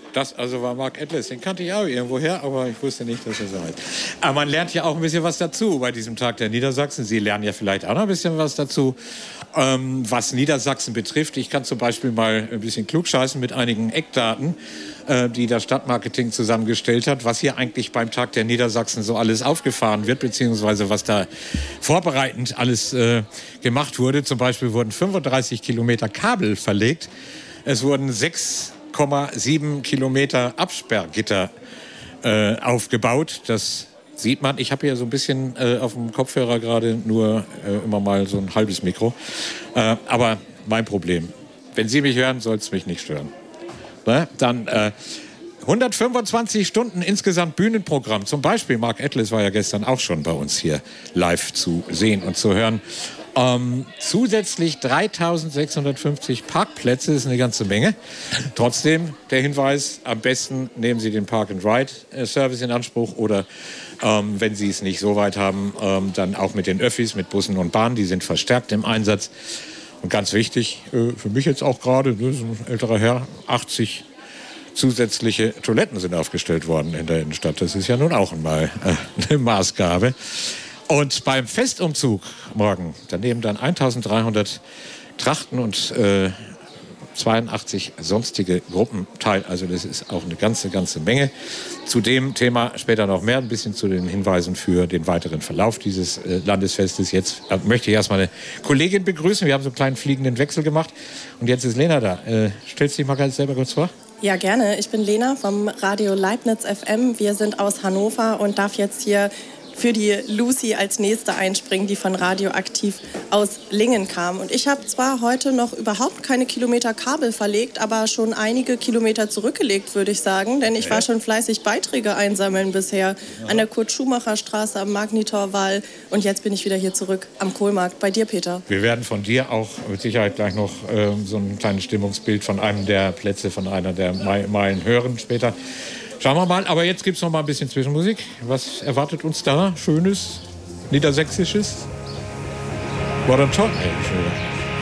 Das also war Mark Atlas, den kannte ich auch irgendwoher, aber ich wusste nicht, dass er so heißt. Aber man lernt ja auch ein bisschen was dazu bei diesem Tag der Niedersachsen. Sie lernen ja vielleicht auch noch ein bisschen was dazu, was Niedersachsen betrifft. Ich kann zum Beispiel mal ein bisschen klugscheißen mit einigen Eckdaten, die das Stadtmarketing zusammengestellt hat, was hier eigentlich beim Tag der Niedersachsen so alles aufgefahren wird, beziehungsweise was da vorbereitend alles gemacht wurde. Zum Beispiel wurden 35 Kilometer Kabel verlegt. Es wurden 6,7 Kilometer Absperrgitter aufgebaut. Das sieht man. Ich habe hier so ein bisschen auf dem Kopfhörer gerade nur immer mal so ein halbes Mikro. Aber mein Problem. Wenn Sie mich hören, soll es mich nicht stören. Ne? Dann 125 Stunden insgesamt Bühnenprogramm. Zum Beispiel Mark Atlas war ja gestern auch schon bei uns hier live zu sehen und zu hören. Zusätzlich 3650 Parkplätze, ist eine ganze Menge. Trotzdem der Hinweis, am besten nehmen Sie den Park-and-Ride-Service in Anspruch oder wenn Sie es nicht so weit haben, dann auch mit den Öffis, mit Bussen und Bahnen, die sind verstärkt im Einsatz. Und ganz wichtig, für mich jetzt auch gerade, das ist ein älterer Herr, 80 zusätzliche Toiletten sind aufgestellt worden in der Innenstadt. Das ist ja nun auch mal eine Maßgabe. Und beim Festumzug morgen, da nehmen dann 1300 Trachten und 82 sonstige Gruppen teil. Also das ist auch eine ganze Menge. Zu dem Thema später noch mehr, ein bisschen zu den Hinweisen für den weiteren Verlauf dieses Landesfestes. Jetzt möchte ich erstmal eine Kollegin begrüßen. Wir haben so einen kleinen fliegenden Wechsel gemacht. Und jetzt ist Lena da. Stellst du dich mal ganz selber kurz vor? Ja, gerne. Ich bin Lena vom Radio Leibniz FM. Wir sind aus Hannover und darf jetzt hier für die Lucy als nächste einspringen, die von Radioaktiv aus Lingen kam. Und ich habe zwar heute noch überhaupt keine Kilometer Kabel verlegt, aber schon einige Kilometer zurückgelegt, würde ich sagen. Denn ich war schon fleißig Beiträge einsammeln bisher. An der Kurt-Schumacher-Straße, am Magnitorwall. Und jetzt bin ich wieder hier zurück am Kohlmarkt. Bei dir, Peter. Wir werden von dir auch mit Sicherheit gleich noch so ein kleines Stimmungsbild von einem der Plätze, von einer der Meilen hören später. Schauen wir mal, aber jetzt gibt es noch mal ein bisschen Zwischenmusik. Was erwartet uns da? Schönes, Niedersächsisches? Modern Talk?